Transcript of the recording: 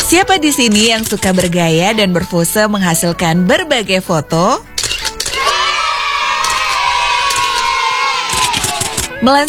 Siapa di sini yang suka bergaya dan berpose menghasilkan berbagai foto?